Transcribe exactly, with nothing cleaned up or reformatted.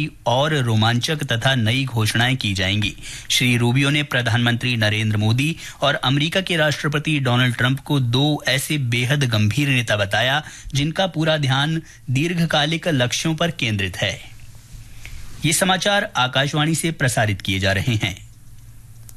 कई और रोमांचक तथा नई घोषणाएं की जाएंगी। श्री रूबियो ने प्रधानमंत्री नरेंद्र मोदी और अमेरिका के राष्ट्रपति डोनाल्ड ट्रंप को दो ऐसे बेहद गंभीर नेता बताया जिनका पूरा ध्यान दीर्घकालिक लक्ष्यों पर केंद्रित है। ये समाचार आकाशवाणी से प्रसारित किए जा रहे हैं।